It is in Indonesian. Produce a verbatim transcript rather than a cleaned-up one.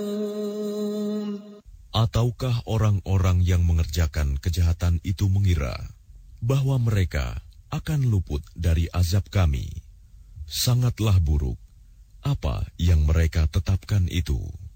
Ataukah orang-orang yang mengerjakan kejahatan itu mengira bahwa mereka akan luput dari azab kami? Sangatlah buruk apa yang mereka tetapkan itu.